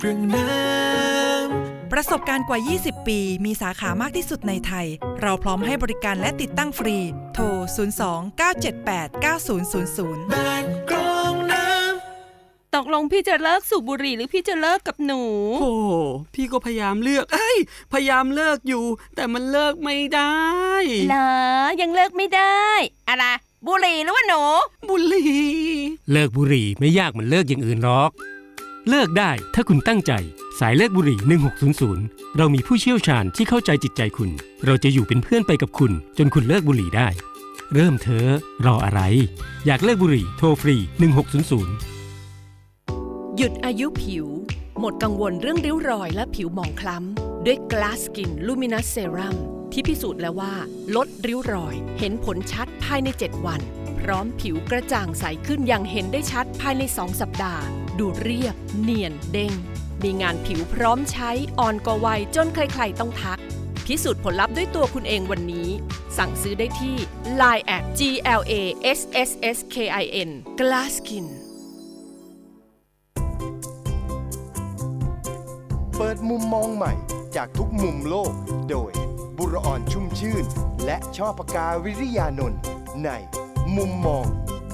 เรื่องน้ำประสบการณ์กว่า 20 ปี มีสาขามากที่สุดในไทย เราพร้อมให้บริการและติดตั้งฟรี โทร 02-978-9000 บ้านกรองน้ำตกลงพี่จะเลิกสูบบุหรี่หรือพี่จะเลิกกับหนูโอ้พี่ก็พยายามเลือกพยายามเลิกอยู่แต่มันเลิกไม่ได้เหรอยังเลิกไม่ได้อะไรบุหรี่หรือว่าหนูบุหรี่เลิกบุหรี่ไม่ยากเหมือนเลิกอย่างอื่นหรอกเลิกได้ถ้าคุณตั้งใจสายเลิกบุหรี่1600เรามีผู้เชี่ยวชาญที่เข้าใจจิตใจคุณเราจะอยู่เป็นเพื่อนไปกับคุณจนคุณเลิกบุหรี่ได้เริ่มเถอะรออะไรอยากเลิกบุหรี่โทรฟรี1600 หยุดอายุผิวหมดกังวลเรื่องริ้วรอยและผิวหมองคล้ำด้วย Glass Skin Luminous Serum ที่พิสูจน์แล้วว่าลดริ้วรอยเห็นผลชัดภายใน7วันพร้อมผิวกระจ่างใสขึ้นอย่างเห็นได้ชัดภายใน2สัปดาห์ดูเรียบเนียนเด้งมีงานผิวพร้อมใช้อ่อนกว่าวัยจนใครๆต้องทักพิสูจน์ผลลัพธ์ด้วยตัวคุณเองวันนี้สั่งซื้อได้ที่ Line @GLASSSKIN Glass Skin เปิดมุมมองใหม่จากทุกมุมโลกโดยบุรออนชุ่มชื่นและช่อปกาวิริยานนท์ในมุมมอง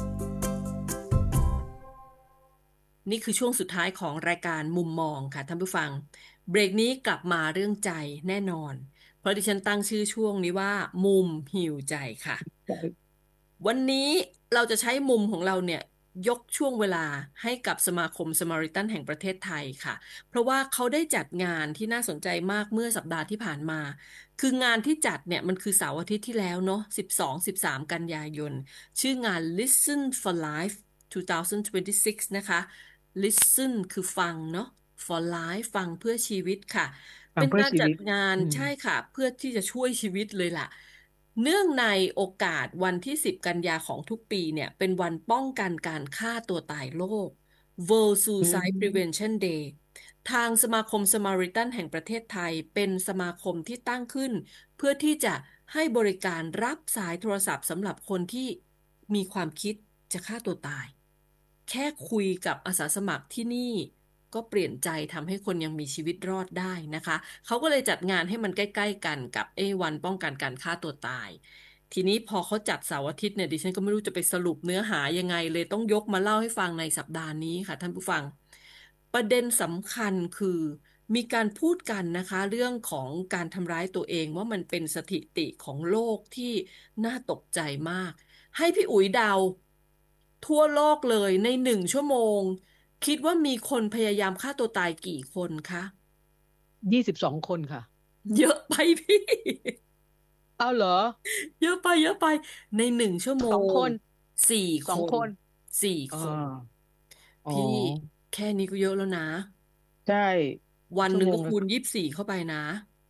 นี่คือช่วงสุดท้ายของรายการมุมมองค่ะท่านผู้ฟังเบรกนี้กลับมาเรื่องใจแน่นอนเพราะดิฉันตั้งชื่อช่วงนี้ว่ามุมฮีลใจค่ะวันนี้เราจะใช้มุมของเราเนี่ยยกช่วงเวลาให้กับสมาคมสมาริตันแห่งประเทศไทยค่ะเพราะว่าเขาได้จัดงานที่น่าสนใจมากเมื่อสัปดาห์ที่ผ่านมาคืองานที่จัดเนี่ยมันคือเสาร์อาทิตย์ที่แล้วเนาะ12-13 กันยายนชื่องาน Listen for Life 2026 นะคะ Listen คือฟังเนาะ for Life ฟังเพื่อชีวิตค่ะเป็นการจัดงานใช่ค่ะเพื่อที่จะช่วยชีวิตเลยล่ะเนื่องในโอกาสวันที่10กันยาของทุกปีเนี่ยเป็นวันป้องกันการฆ่าตัวตายโลก World Suicide Prevention Day ทางสมาคมสมาริตันแห่งประเทศไทยเป็นสมาคมที่ตั้งขึ้นเพื่อที่จะให้บริการรับสายโทรศัพท์สำหรับคนที่มีความคิดจะฆ่าตัวตายแค่คุยกับอาสาสมัครที่นี่ก็เปลี่ยนใจทำให้คนยังมีชีวิตรอดได้นะคะเขาก็เลยจัดงานให้มันใกล้ๆกันกับวันป้องกันการฆ่าตัวตายทีนี้พอเขาจัดเสาร์อาทิตย์เนี่ยดิฉันก็ไม่รู้จะไปสรุปเนื้อหายังไงเลยต้องยกมาเล่าให้ฟังในสัปดาห์นี้ค่ะท่านผู้ฟังประเด็นสำคัญคือมีการพูดกันนะคะเรื่องของการทำร้ายตัวเองว่ามันเป็นสถิติของโลกที่น่าตกใจมากให้พี่อุ๋ยเดาทั่วโลกเลยใน1 ชั่วโมงคิดว่ามีคนพยายามฆ่าตัวตายกี่คนคะ 22 คนค่ะเยอะไปพี่เอาเหรอเยอะไปใน1 ชั่วโมง 2 คน 4 คน4 คนพี่แค่นี้ก็เยอะแล้วนะใช่วันหนึ่งก็คูณ24เข้าไปนะ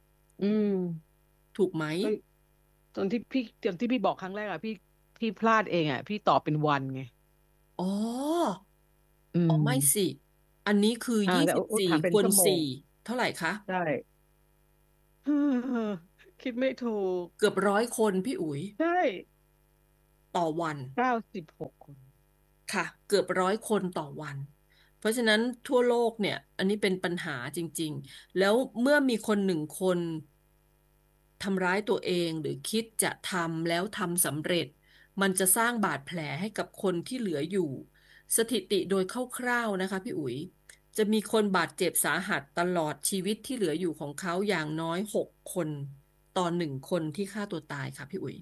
ถูกไหมตอนที่พี่บอกครั้งแรกอะพี่พลาดเองอะพี่ตอบเป็นวันไงอ๋อไม่สิอันนี้คือ24คูณ4เท่าไหร่คะใช่คิดไม่ถูกเกือบ100 คนพี่อุ๋ยใช่ต่อวัน 96 คนค่ะเกือบ100 คนต่อวันเพราะฉะนั้นทั่วโลกเนี่ยอันนี้เป็นปัญหาจริงๆแล้วเมื่อมีคน1 คนทำร้ายตัวเองหรือคิดจะทำแล้วทำสำเร็จมันจะสร้างบาดแผลให้กับคนที่เหลืออยู่สถิติโดยคร่าวๆนะคะพี่อุ๋ยจะมีคนบาดเจ็บสาหัสตลอดชีวิตที่เหลืออยู่ของเขาอย่างน้อย6 คนต่อ1 คนที่ฆ่าตัวตายค่ะพี่อุ๋ย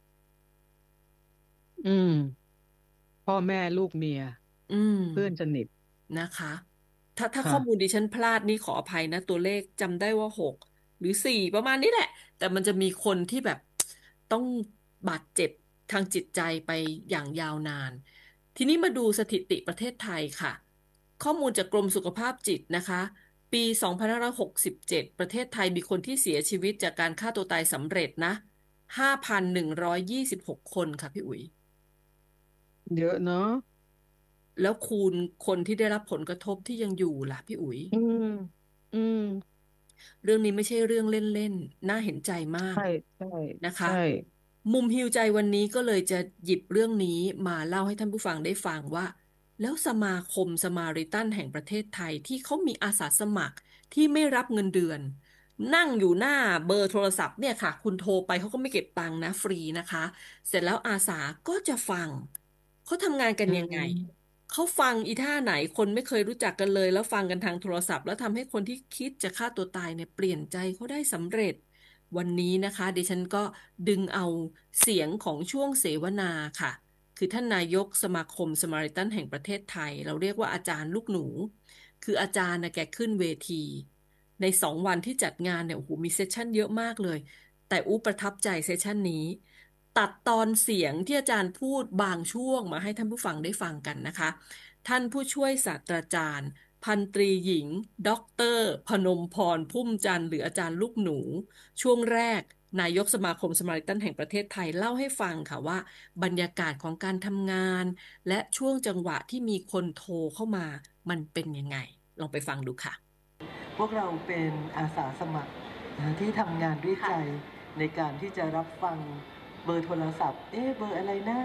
พ่อแม่ลูกเมียเพื่อนสนิทนะคะถ้าข้อมูลดิฉันพลาดนี่ขออภัยนะตัวเลขจำได้ว่า6 หรือ 4ประมาณนี้แหละแต่มันจะมีคนที่แบบต้องบาดเจ็บทางจิตใจไปอย่างยาวนานทีนี้มาดูสถิติประเทศไทยค่ะข้อมูลจากกรมสุขภาพจิตนะคะปี2567ประเทศไทยมีคนที่เสียชีวิตจากการฆ่าตัวตายสำเร็จนะ5,126 คนค่ะพี่อุ๋ยเยอะเนาะแล้วคูณคนที่ได้รับผลกระทบที่ยังอยู่ล่ะพี่อุ๋ยเรื่องนี้ไม่ใช่เรื่องเล่นๆน่าเห็นใจมากใช่นะคะมุมฮีลใจวันนี้ก็เลยจะหยิบเรื่องนี้มาเล่าให้ท่านผู้ฟังได้ฟังว่าแล้วสมาคมสมาริตันแห่งประเทศไทยที่เขามีอาสาสมัครที่ไม่รับเงินเดือนนั่งอยู่หน้าเบอร์โทรศัพท์เนี่ยค่ะคุณโทรไปเขาก็ไม่เก็บตังค์นะฟรีนะคะเสร็จแล้วอาสาก็จะฟังเขาทำงานกันอืยังไงมเขาฟังอีท่าไหนคนไม่เคยรู้จักกันเลยแล้วฟังกันทางโทรศัพท์แล้วทำให้คนที่คิดจะฆ่าตัวตายเนี่ยเปลี่ยนใจเขาได้สำเร็จวันนี้นะคะดิฉันก็ดึงเอาเสียงของช่วงเสวนาค่ะ คือท่านนายกสมาคมสมาริตันแห่งประเทศไทยเราเรียกว่าอาจารย์ลูกหนูคืออาจารย์นะแกขึ้นเวทีใน2 วันที่จัดงานเนี่ยโอ้โหมีเซสชั่นเยอะมากเลยแต่อูประทับใจเซสชั่นนี้ตัดตอนเสียงที่อาจารย์พูดบางช่วงมาให้ท่านผู้ฟังได้ฟังกันนะคะท่านผู้ช่วยศาสตราจารย์พันตรีหญิงด็อกเตอร์พนมพรพุ่มจันทร์หรืออาจารย์ลูกหนูช่วงแรกนายกสมาคมสมาริตันแห่งประเทศไทยเล่าให้ฟังค่ะว่า บรรยากาศของการทำงานและช่วงจังหวะที่มีคนโทรเข้ามามันเป็นยังไงลองไปฟังดูค่ะพวกเราเป็นอาสาสมัครที่ทำงานด้วยใจในการที่จะรับฟังเบอร์โทรศัพท์เบอร์อะไรนะ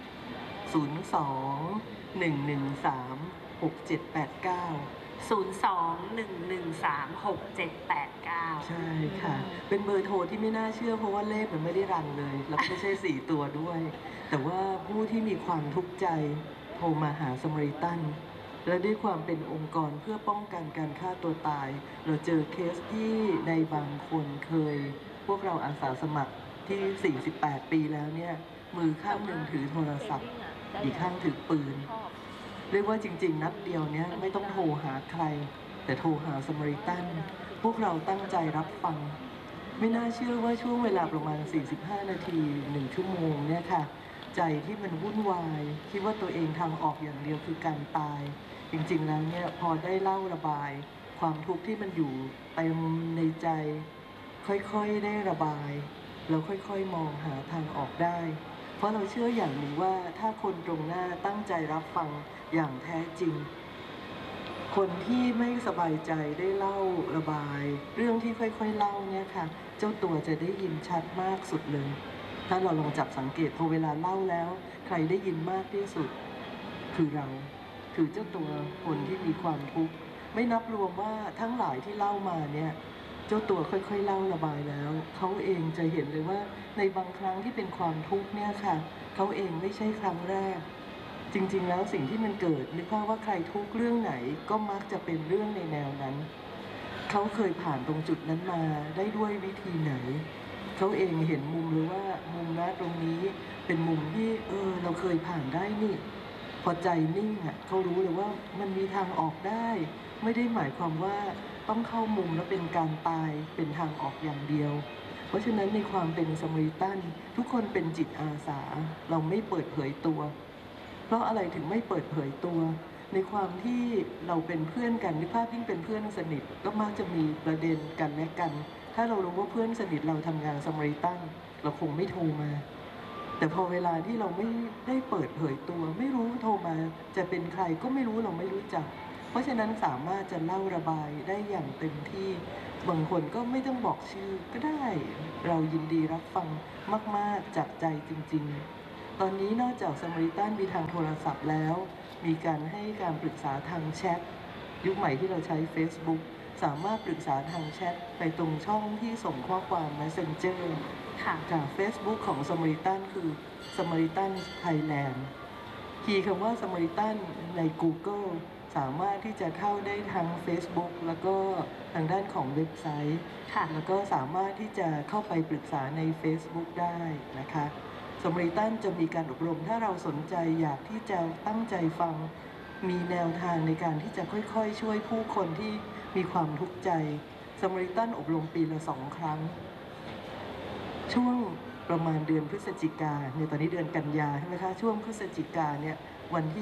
02-113-6789ใช่ค่ะเป็นเบอร์โทรที่ไม่น่าเชื่อเพราะว่าเลขมันไม่ได้รันเลยแล้วไม่ใช่4 ตัวด้วย แต่ว่าผู้ที่มีความทุกข์ใจโทรมาหาสมาริตันและด้วยความเป็นองค์กรเพื่อป้องกันการฆ่าตัวตายเราเจอเคสที่ในบางคนเคยพวกเราอาสาสมัครที่48 ปีแล้วเนี่ยมือข้างหนึ่งถือโทรศัพท์อีกข้างถือปืนเรียกว่าจริงๆนัดเดียวเนี่ยไม่ต้องโทรหาใครแต่โทรหาสมาริตันพวกเราตั้งใจรับฟังไม่น่าเชื่อว่าช่วงเวลาประมาณ45 นาที1 ชั่วโมงเนี่ยค่ะใจที่มันวุ่นวายคิดว่าตัวเองทางออกอย่างเดียวคือการตายจริงๆแล้วเนี่ยพอได้เล่าระบายความทุกข์ที่มันอยู่เต็มในใจค่อยๆได้ระบายแล้วค่อยๆมองหาทางออกได้เพราะเราเชื่ออย่างหนึ่งว่าถ้าคนตรงหน้าตั้งใจรับฟังอย่างแท้จริงคนที่ไม่สบายใจได้เล่าระบายเรื่องที่ค่อยๆเล่าเนี่ยค่ะเจ้าตัวจะได้ยินชัดมากสุดเลยถ้าเราลองจับสังเกตพอเวลาเล่าแล้วใครได้ยินมากที่สุดคือเราคือเจ้าตัวคนที่มีความทุกข์ไม่นับรวมว่าทั้งหลายที่เล่ามาเนี่ยเจ้าตัวค่อยๆเล่าระบายแล้วเขาเองจะเห็นเลยว่าในบางครั้งที่เป็นความทุกข์เนี่ยค่ะเขาเองไม่ใช่ครั้งแรกจริงๆแล้วสิ่งที่มันเกิดนึกภาพว่าใครทุกข์เรื่องไหนก็มักจะเป็นเรื่องในแนวนั้นเขาเคยผ่านตรงจุดนั้นมาได้ด้วยวิธีไหนเขาเองเห็นมุมเลยว่ามุมนะตรงนี้เป็นมุมที่เราเคยผ่านได้นี่พอใจนิ่งเขารู้เลยว่ามันมีทางออกได้ไม่ได้หมายความว่าต้องเข้ามุมแล้วเป็นการตายเป็นทางออกอย่างเดียวเพราะฉะนั้นในความเป็นสมาริตันทุกคนเป็นจิตอาสาเราไม่เปิดเผยตัวเพราะอะไรถึงไม่เปิดเผยตัวในความที่เราเป็นเพื่อนกันในภาพยิ่งเป็นเพื่อนสนิทก็มักจะมีประเด็นกันและกันถ้าเรารู้ว่าเพื่อนสนิทเราทำงานสมาริตันเราคงไม่โทรมาแต่พอเวลาที่เราไม่ได้เปิดเผยตัวไม่รู้โทรมาจะเป็นใครก็ไม่รู้เราไม่รู้จักเพราะฉะนั้นสามารถจะเล่าระบายได้อย่างเต็มที่บางคนก็ไม่ต้องบอกชื่อก็ได้เรายินดีรับฟังมากๆจากใจจริงๆตอนนี้นอกจากสมาริตันมีทางโทรศัพท์แล้วมีการให้การปรึกษาทางแชทยุคใหม่ที่เราใช้ Facebook สามารถปรึกษาทางแชทไปตรงช่องที่ส่งข้อความ Messenger ค่ะจาก Facebook ของสมาริตันคือสมาริตันไทยแลนด์คีย์คำว่าสมาริตันใน Google สามารถที่จะเข้าได้ทั้ง Facebook แล้วก็ทางด้านของเว็บไซต์ค่ะแล้วก็สามารถที่จะเข้าไปปรึกษาใน Facebook ได้นะคะสมาริตันจะมีการอบรมถ้าเราสนใจอยากที่จะตั้งใจฟังมีแนวทางในการที่จะค่อยๆช่วยผู้คนที่มีความทุกข์ใจสมาริตันอบรมปีละ2 ครั้งช่วงประมาณเดือนพฤศจิกาในตอนนี้เดือนกันยาใช่ไหมคะช่วงพฤศจิกาเนี่ยวันที่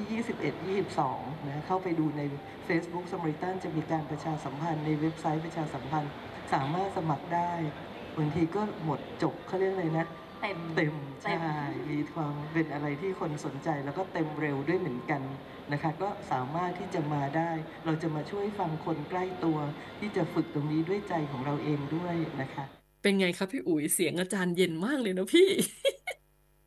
21-22 นะเข้าไปดูใน Facebook สมาริตันจะมีการประชาสัมพันธ์ในเว็บไซต์ประชาสัมพันธ์สามารถสมัครได้บางทีก็หมดจบเขาเรียกอะไรนะเต็มใช่มีความเป็นอะไรที่คนสนใจแล้วก็เต็มเร็วด้วยเหมือนกันนะคะก็สามารถที่จะมาได้เราจะมาช่วยฟังคนใกล้ตัวที่จะฝึกตรงนี้ด้วยใจของเราเองด้วยนะคะเป็นไงครับพี่อุ๋ยเสียงอาจารย์เย็นมากเลยนะพี่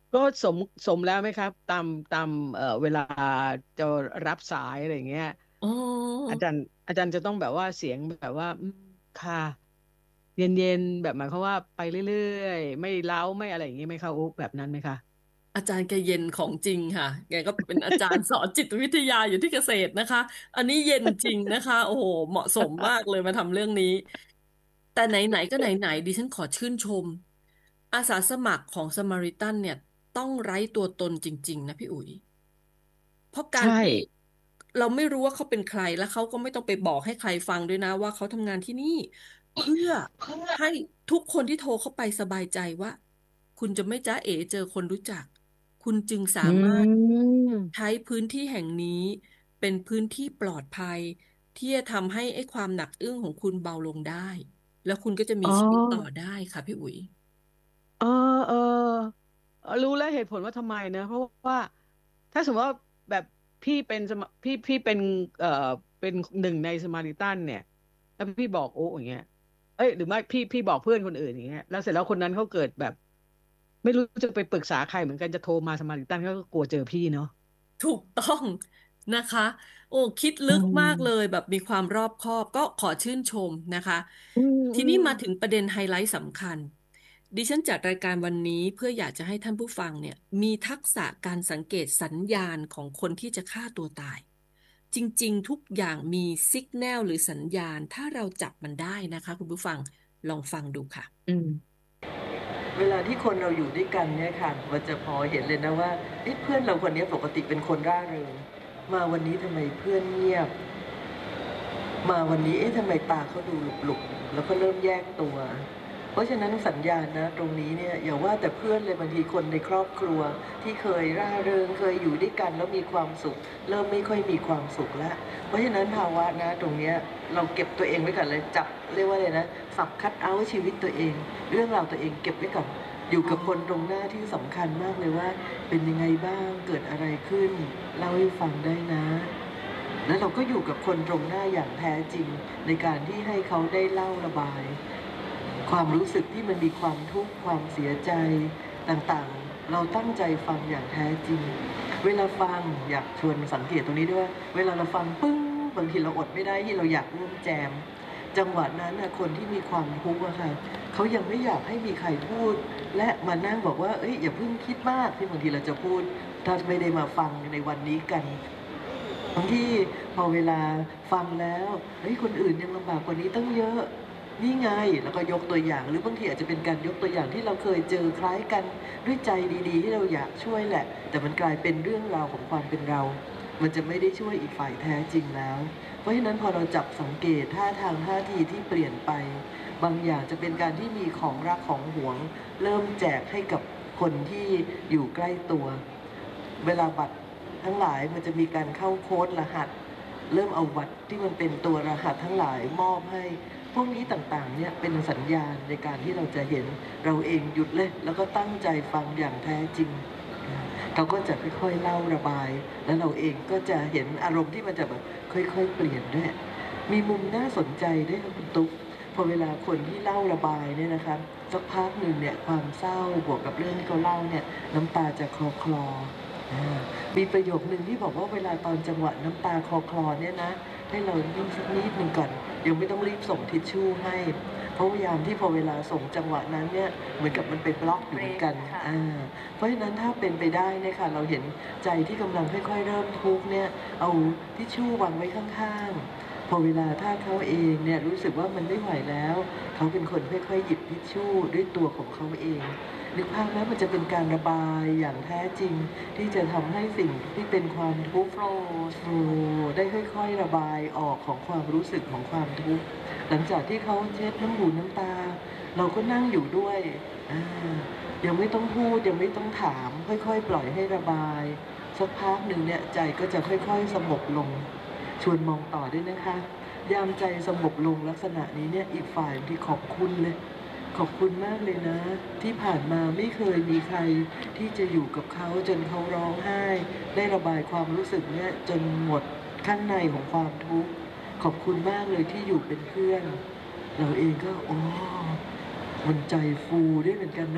ก็สมแล้วไหมครับตามเวลาจะรับสายอะไรอย่างเงี้ยอ๋ออาจารย์จะต้องแบบว่าเสียงแบบว่าค่ะเย็นๆแบบหมายความว่าไปเรื่อยๆไม่เล้าไม่อะไรอย่างงี้ไหมคะอุ๊บแบบนั้นไหมคะอาจารย์แกเย็นของจริงค่ะแกก็เป็นอาจารย์สอนจิตวิทยาอยู่ที่เกษตรนะคะอันนี้เย็นจริงนะคะโอ้โหเหมาะสมมากเลยมาทำเรื่องนี้แต่ไหนๆก็ไหนๆดิฉันขอชื่นชมอาสาสมัครของสมาริตันเนี่ยต้องไร้ตัวตนจริงๆนะพี่อุ๋ย เพราะการใช่ที่เราไม่รู้ว่าเขาเป็นใครแล้วเขาก็ไม่ต้องไปบอกให้ใครฟังด้วยนะว่าเขาทำงานที่นี่เพื่อให้ทุกคนที่โทรเข้าไปสบายใจว่าคุณจะไม่จ้าเอ๋เจอคนรู้จักคุณจึงสาอืมารถใช้มพื้นที่แห่งนี้เป็นพื้นที่ปลอดภัยที่จะทำให้ไอ้ความหนักอึ้งของคุณเบาลงได้แล้วคุณก็จะมีอ๋อชีวิตต่อได้ค่ะพี่อุ๋ยเออเออรู้แล้วเหตุผลว่าทำไมนะเพราะว่าถ้าสมมติว่าแบบพี่เป็นเอ่อเป็นหนึ่งในสมาริตันเนี่ยแล้วพี่บอกโอ้อย่างเงี้ยเอ้ยหรือไม่พี่บอกเพื่อนคนอื่นอย่างเงี้ยแล้วเสร็จแล้วคนนั้นเขาเกิดแบบไม่รู้จะไปปรึกษาใครเหมือนกันจะโทรมาสมาริตันเขาก็กลัวเจอพี่เนาะถูกต้องนะคะโอ้คิดลึอืกมากเลยมแบบมีความรอบคอบก็ขอชื่นชมนะคะอืมทีนี้อืมมาถึงประเด็นไฮไลท์สำคัญดิฉันจัดรายการวันนี้เพื่ออยากจะให้ท่านผู้ฟังเนี่ยมีทักษะการสังเกตสัญญาณของคนที่จะฆ่าตัวตายจริงๆทุกอย่างมีสัญญาณหรือสัญญาณถ้าเราจับมันได้นะคะคุณผู้ฟังลองฟังดูค่ะอืมเวลาที่คนเราอยู่ด้วยกันเนี่ยค่ะมันจะพอเห็นเลยนะว่าเอ๊ะเพื่อนเราคนนี้ปกติเป็นคนร่าเริงมาวันนี้ทำไมเพื่อนเงียบมาวันนี้เอ๊ะทำไมตาเขาดูหลุกๆแล้วก็เริ่มแยกตัวเพราะฉะนั้นสัญญาณนะตรงนี้เนี่ยอย่าว่าแต่เพื่อนเลยบางทีคนในครอบครัวที่เคยร่าเริงเคยอยู่ด้วยกันแล้วมีความสุขเริ่มไม่ค่อยมีความสุขแล้วเพราะฉะนั้นภาวะนะตรงเนี้ยเราเก็บตัวเองไว้ก่อนเลยจับเรียกว่าอะไรนะสับคัดเอาท์ชีวิตตัวเอง เรื่องราวตัวเองเก็บไว้ก่อนอยู่กับคนตรงหน้าที่สำคัญมากเลยว่าเป็นยังไงบ้างเกิดอะไรขึ้นเล่าให้ฟังได้นะแล้วเราก็อยู่กับคนตรงหน้าอย่างแท้จริงในการที่ให้เขาได้เล่าระบายความรู้สึกที่มันมีความทุกข์ความเสียใจต่างๆเราตั้งใจฟังอย่างแท้จริงเวลาฟังอยากชวนสังเกตตรงนี้ด้วยเวลาเราฟังปึ้งบางทีเราอดไม่ได้ที่เราอยากร่วมแจมจังหวะนั้นนะคนที่มีความทุกข์อะค่ะเขายังไม่อยากให้มีใครพูดและมานั่งบอกว่าเอ้ยอย่าเพิ่งคิดมากที่บางทีเราจะพูดถ้าไม่ได้มาฟังในวันนี้กันบางที่พอเวลาฟังแล้วเฮ้ยคนอื่นยังลำบากกว่านี้ตั้งเยอะนี่ไงแล้วก็ยกตัวอย่างหรือบางทีอาจจะเป็นการยกตัวอย่างที่เราเคยเจอคล้ายกันด้วยใจดีๆที่เราอยากช่วยแหละแต่มันกลายเป็นเรื่องราวของความเป็นเรา มันจะไม่ได้ช่วยอีกฝ่ายแท้จริงแล้ว เพราะฉะนั้นพอเราจับสังเกตท่าทางท่าทีที่เปลี่ยนไปบางอย่างจะเป็นการที่มีของรักของหวงเริ่มแจกให้กับคนที่อยู่ใกล้ตัว เวลาบัตรทั้งหลายมันจะมีการเข้าโค้ดรหัส เริ่มเอาบัตรที่มันเป็นตัวรหัสทั้งหลายมอบให้พวกนี้ต่างๆเนี่ยเป็นสัญญาณในการที่เราจะเห็นเราเองหยุดเลยแล้วก็ตั้งใจฟังอย่างแท้จริงเขาก็จะค่อยๆเล่าระบาย แล้วเราเองก็จะเห็นอารมณ์ที่มันจะแบบค่อยๆเปลี่ยนด้วยมีมุมน่าสนใจด้วยค่ะคุณตุ๊กพอเวลาคนที่เล่าระบายเนี่ยนะคะสักพักหนึ่งเนี่ยความเศร้าบวกกับเรื่องที่เขาเล่าเนี่ยน้ำตาจะคลอมีประโยคนึงที่บอกว่าเวลาตอนจังหวะน้ำตาคลอเนี่ยนะให้เรานิ่งสักนิดหนึ่งก่อนยังไม่ต้องรีบส่งทิชชู่ให้เพราะพยายามที่พอเวลาส่งจังหวะนั้นเนี่ยเหมือนกับมันไปบล็อกอยู่เหมือนกันเพราะฉะนั้นถ้าเป็นไปได้เนี่ยค่ะเราเห็นใจที่กำลังค่อยๆเริ่มทุกข์เนี่ยเอาทิชชู่วางไว้ข้างๆพอเวลาถ้าเขาเองเนี่ยรู้สึกว่ามันไม่ไหวแล้วเขาเป็นคนค่อยๆหยิบทิชชู่ด้วยตัวของเขาเองนึกภาพแล้วมันจะเป็นการระบายอย่างแท้จริงที่จะทำให้สิ่งที่เป็นความทุกข์ได้ค่อยๆระบายออกของความรู้สึกของความทุกข์หลังจากที่เขาเช็ดน้ำหูน้ำตาเราก็นั่งอยู่ด้วยยังไม่ต้องพูดยังไม่ต้องถามค่อยๆปล่อยให้ระบายสักพักหนึ่งเนี่ยใจก็จะค่อยๆสงบลงชวนมองต่อด้วยนะคะยามใจสงบลงลักษณะนี้เนี่ยอีกฝ่ายที่ขอบคุณเลยขอบคุณมากเลยนะที่ผ่านมาไม่เคยมีใครที่จะอยู่กับเขาจนเขาร้องไห้ได้ระบายความรู้สึกเนี่ยจนหมดข้างในของความทุกข์ขอบคุณมากเลยที่อยู่เป็นเพื่อนเราเองก็มันใจฟูด้วยเหมือนกันนะ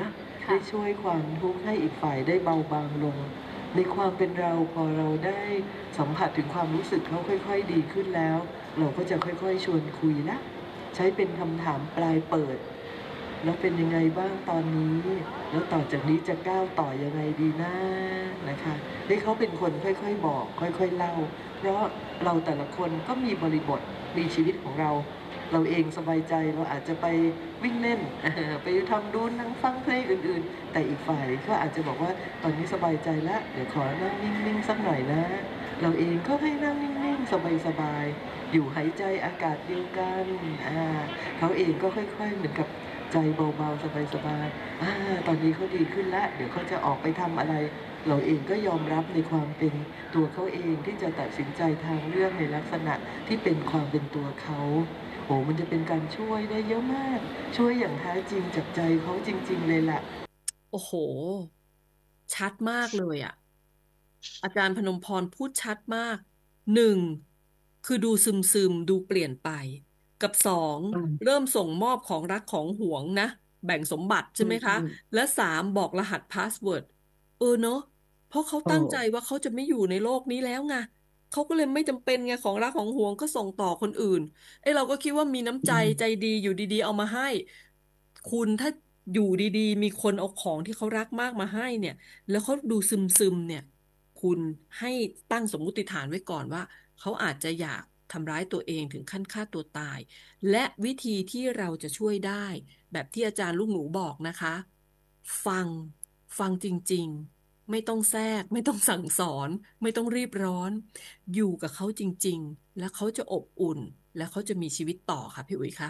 ได้ช่วยความทุกข์ให้อีกฝ่ายได้เบาบางลง ในความเป็นเราพอเราได้สัมผัสถึงความรู้สึกเขาค่อยๆดีขึ้นแล้ว เราก็จะค่อยๆชวนคุยนะใช้เป็นคำถามปลายเปิด แล้วเป็นยังไงบ้างตอนนี้ แล้วต่อจากนี้จะก้าวต่อยังไงดีนะนะคะให้เขาเป็นคนค่อยๆบอกค่อยๆเล่า เพราะเราแต่ละคนก็มีบริบทมีชีวิตของเรา เราเองสบายใจเราอาจจะไปวิ่งเล่น ไปทำดูนั่งฟังเพลงอื่นๆ แต่อีกฝ่ายก็อาจจะบอกว่าตอนนี้สบายใจแล้วเดี๋ยวขอนั่งนิ่งๆสักหน่อยนะ เราเองก็ให้นั่งนิ่งๆสบายๆอยู่หายใจอากาศเดียวกันเขาเองก็ค่อยๆเหมือนกับใจเบาๆสบายๆตอนนี้เขาดีขึ้นแล้วเดี๋ยวเขาจะออกไปทำอะไร เราเองก็ยอมรับในความเป็นตัวเขาเองที่จะตัดสินใจทางเรื่องในลักษณะที่เป็นความเป็นตัวเขาโอ้มันจะเป็นการช่วยได้เยอะมากช่วยอย่างแท้จริงจากใจเขาจริงๆเลยล่ะโอ้โห ชัดมากเลยอ่ะ อาจารย์พนมพรพูดชัดมาก 1. คือดูซึมๆ ดูเปลี่ยนไป กับ 2. เริ่มส่งมอบของรักของหวงนะ แบ่งสมบัติใช่ไหมคะ และ 3. บอกรหัสพาสเวิร์ดเนอะ เพราะเขาตั้งใจว่าเขาจะไม่อยู่ในโลกนี้แล้วไง เขาก็เลยไม่จำเป็นไงของรักของหวงก็ส่งต่อคนอื่น เราก็คิดว่ามีน้ำใจใจดีอยู่ดีๆเอามาให้ คุณถ้าอยู่ดีๆมีคนเอาของที่เขารักมากมาให้เนี่ย แล้วเขาดูซึมๆเนี่ย คุณให้ตั้งสมมุติฐานไว้ก่อนว่า เขาอาจจะอยากทำร้ายตัวเองถึงขั้นฆ่าตัวตาย และวิธีที่เราจะช่วยได้ แบบที่อาจารย์ลูกหนูบอกนะคะ ฟังจริงๆ ไม่ต้องแทรก ไม่ต้องสั่งสอน ไม่ต้องรีบร้อน อยู่กับเขาจริงๆ แล้วเขาจะอบอุ่น และเขาจะมีชีวิตต่อค่ะพี่อุ๋ยคะ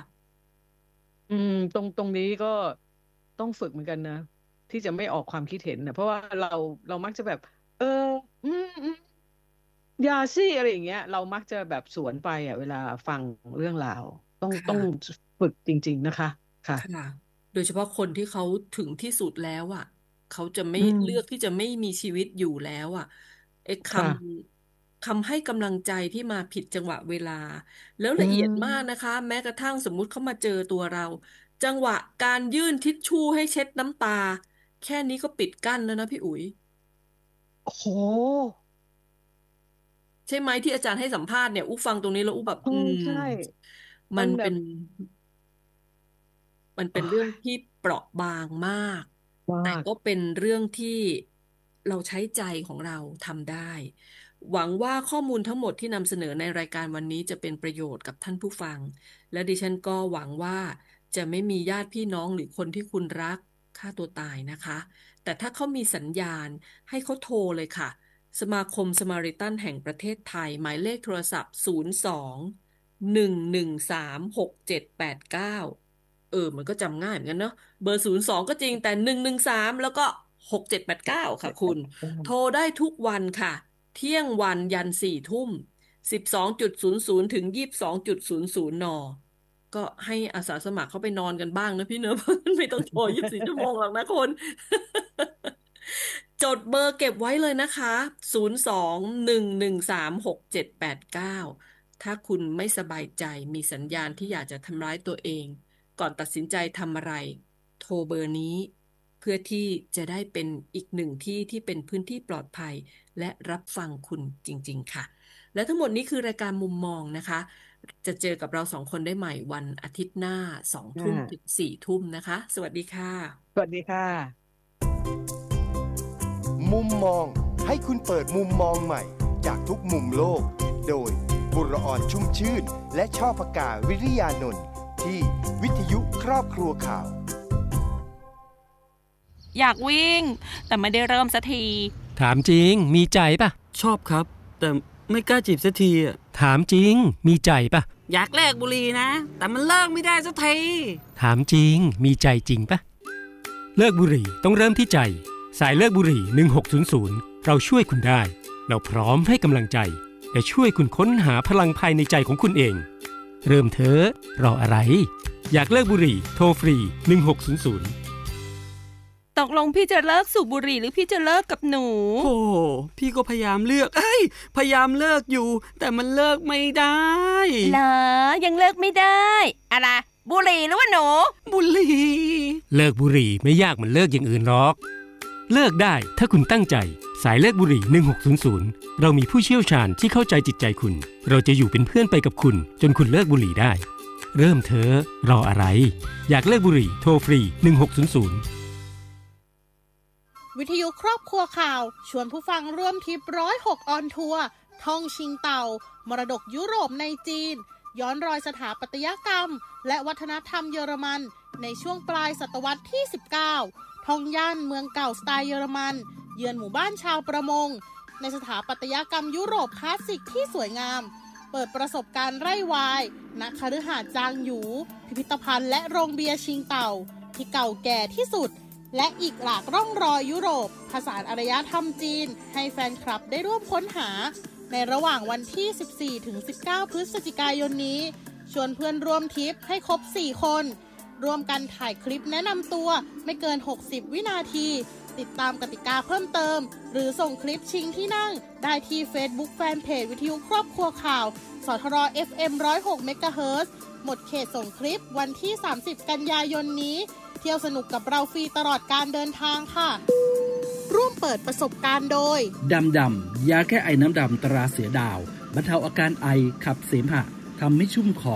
ตรงนี้ก็ต้องฝึกเหมือนกันนะ ที่จะไม่ออกความคิดเห็นนะเพราะว่าเรามักจะแบบ อืมอืมอย่าสิอะไรอย่างเงี้ย เรามักจะแบบสวนไปเวลาฟังเรื่องราวต้องค่ะฝึกจริงๆนะคะค่ะค่ะโดยเฉพาะคนที่เขาถึงที่สุดแล้วอ่ะเขาจะไม่อืมเลือกที่จะไม่มีชีวิตอยู่แล้วอ่ะไอ้ค่ะคำให้กำลังใจที่มาผิดจังหวะเวลาแล้วอืละเอียดมากนะมคะแม้กระทั่งสมมุติเขามาเจอตัวเราจังหวะการยื่นทิชชู่ให้เช็ดน้ำตาแค่นี้ก็ปิดกั้นแล้วนะพี่อุ๋ยโอ้โหใช่ไหมที่อาจารย์ให้สัมภาษณ์เนี่ยอู้ฟังตรงนี้แล้วอู้แบบใช่มันแบบมันโอ้เป็นเรื่องยที่เปราะบางมาก แต่มากก็เป็นเรื่องที่เราใช้ใจของเราทำได้ หวังว่าข้อมูลทั้งหมดที่นำเสนอในรายการวันนี้จะเป็นประโยชน์กับท่านผู้ฟัง และดิฉันก็หวังว่าจะไม่มีญาติพี่น้องหรือคนที่คุณรักฆ่าตัวตายนะคะ แต่ถ้าเขามีสัญญาณให้เขาโทรเลยค่ะ สมาคมสมาริตันแห่งประเทศไทยหมายเลขโทรศัพท์02-113-6789มันก็จำง่ายเหมือนกันเนาะเบอร์02ก็จริงแต่113แล้วก็6789ค่ะคุณโทรได้ทุกวันค่ะเที่ยงวันยัน4 ทุ่ม12:00ถึง22:00 นก็ให้อาสาสมัครเขาไปนอนกันบ้างนะพี่เนอะไม่ต้องโทร24 ชั่วโมงหรอกนะคนจดเบอร์เก็บไว้เลยนะคะ02-113-6789ถ้าคุณไม่สบายใจมีสัญญาณที่อยากจะทำร้ายตัวเองก่อนตัดสินใจทำอะไรโทรเบอร์นี้เพื่อที่จะได้เป็นอีกหนึ่งที่ที่เป็นพื้นที่ปลอดภัยและรับฟังคุณจริงๆค่ะและทั้งหมดนี้คือรายการมุมมองนะคะจะเจอกับเรา2 คนได้ใหม่วันอาทิตย์หน้า2 ทุ่มถึง4 ทุ่มนะคะสวัสดีค่ะสวัสดีค่ะมุมมองให้คุณเปิดมุมมองใหม่จากทุกมุมโลกโดยบุรออนชุ่มชื่นและช่อปากาวิริยานนท์ที่วิทยุครอบครัวข่าวอยากวิ่ง แต่ไม่ได้เริ่มสักทีถามจริงมีใจปะชอบครับ แต่ไม่กล้าจีบสักทีอ่ะถามจริงมีใจปะอยากเลิกบุหรี่นะ แต่มันเลิกไม่ได้สักทีถามจริงมีใจจริงปะเลิกบุหรี่ต้องเริ่มที่ใจสายเลิกบุหรี่1600เราช่วยคุณได้เราพร้อมให้กำลังใจและช่วยคุณค้นหาพลังภายในใจของคุณเองเริ่มเถอะรออะไรอยากเลิกบุหรี่โทรฟรี1600 ตกลงพี่จะเลิกสูบบุหรี่หรือพี่จะเลิกกับหนูโอ้พี่ก็พยายามเลือกพยายามเลิกอยู่ แต่มันเลิกไม่ได้เหรอยังเลิกไม่ได้อะไรบุหรี่หรือว่าหนูบุหรี่เลิกบุหรี่ไม่ยากเหมือนเลิกอย่างอื่นหรอก เลิกได้ถ้าคุณตั้งใจสายเลิกบุหรี่1600เรามีผู้เชี่ยวชาญที่เข้าใจจิตใจคุณเราจะอยู่เป็นเพื่อนไปกับคุณจนคุณเลิกบุหรี่ได้เริ่มเถอะรออะไรอยากเลิกบุหรี่โทรฟรี1600 วิทยุครอบครัวข่าวชวนผู้ฟังร่วมทริป106ออนทัวร์ท่องชิงเต่ามรดกยุโรปในจีนย้อนรอยสถาปัตยกรรมและวัฒนธรรมเยอรมันในช่วงปลายศตวรรษที่19ท่องย่านเมืองเก่าสไตล์เยอรมันเยือนหมู่บ้านชาวประมงในสถาปัตยกรรมยุโรปคลาสสิกที่สวยงามเปิดประสบการณ์ไร่วายณคฤหาสน์จางหยูพิพิธภัณฑ์และโรงเบียร์ชิงเต่าที่เก่าแก่ที่สุดและอีกหลากร่องรอยยุโรปผสานอารยธรรมจีนให้แฟนคลับได้ร่วมค้นหาในระหว่างวันที่ 14-19 พฤศจิกายนนี้ชวนเพื่อนร่วมทริปให้ครบ 4 คนร่วมกันถ่ายคลิปแนะนำตัวไม่เกิน 60 วินาทีติดตามกติกาเพิ่มเติมหรือส่งคลิปชิงที่นั่งได้ที่ Facebook Fanpage วิทยุครอบครัวข่าวสทร FM 106 เมกะเฮิรตซ์หมดเขตส่งคลิปวันที่ 30 กันยายนนี้เที่ยวสนุกกับเราฟรีตลอดการเดินทางค่ะร่วมเปิดประสบการณ์โดยดำยาแก้ไอน้ำดำตราเสือดาวบรรเทาอาการไอขับเสมหะทำให้ชุ่มคอ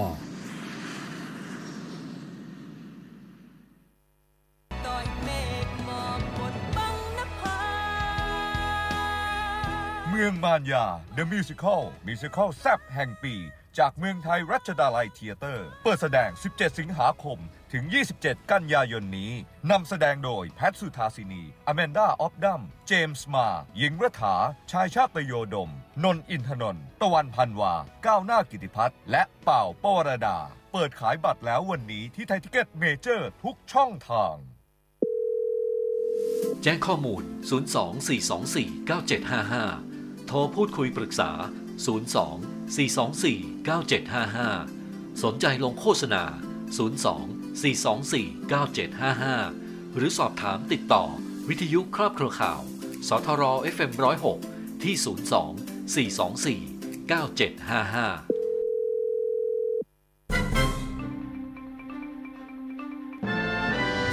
เมืองมารยา The Musical แซ่บแห่งปีจากเมืองไทยรัชดาลัยเธียเตอร์เปิดแสดง17 สิงหาคมถึง 27 กันยายนนี้นำแสดงโดยแพทสุธาสินีอแมนดาออฟดัมเจมส์มาหญิงรัฐาชายชาตโยดมนนท์อินทนนท์ตะวันพันวาก้าวหน้ากิติพัฒน์และเป่าปวรดาเปิดขายบัตรแล้ววันนี้ที่ไทยทิเก็ตเมเจอร์ทุกช่องทางแจ้งข้อมูล 024249755 โทรพูดคุยปรึกษา 02-424-9755 สนใจลงโฆษณา 02-424-9755 หรือสอบถามติดต่อวิทยุครอบครัวข่าวสทร FM 106 ที่ 02-424-9755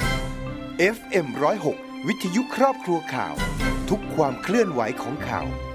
FM 106 วิทยุครอบครัวข่าวทุกความเคลื่อนไหวของข่าว